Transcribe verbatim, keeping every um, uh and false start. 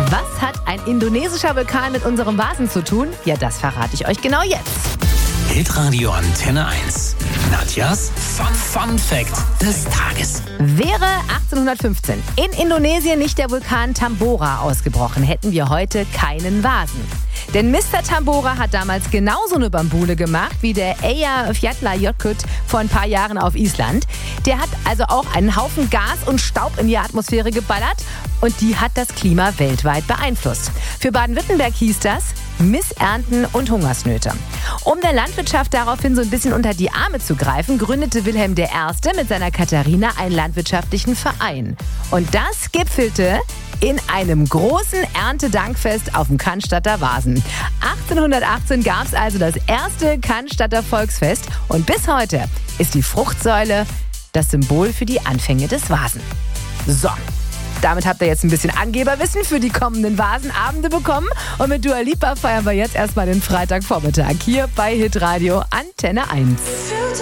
Was hat ein indonesischer Vulkan mit unserem Vasen zu tun? Ja, das verrate ich euch genau jetzt. Hitradio Antenne eins. Nadjas Fun, Fun Fact des Tages. Wäre achtzehnhundertfünfzehn in Indonesien nicht der Vulkan Tambora ausgebrochen, hätten wir heute keinen Vasen. Denn Mister Tambora hat damals genauso eine Bambule gemacht wie der Eyjafjallajökull vor ein paar Jahren auf Island. Der hat also auch einen Haufen Gas und Staub in die Atmosphäre geballert und die hat das Klima weltweit beeinflusst. Für Baden-Württemberg hieß das Missernten und Hungersnöte. Um der Landwirtschaft daraufhin so ein bisschen unter die Arme zu greifen, gründete Wilhelm der Erste mit seiner Katharina einen landwirtschaftlichen Verein. Und das gipfelte in einem großen Erntedankfest auf dem Cannstatter Vasen. achtzehnhundertachtzehn gab es also das erste Cannstatter Volksfest und bis heute ist die Fruchtsäule das Symbol für die Anfänge des Vasen. So. Damit habt ihr jetzt ein bisschen Angeberwissen für die kommenden Vasenabende bekommen. Und mit Dua Lipa feiern wir jetzt erstmal den Freitagvormittag hier bei Hitradio Antenne eins.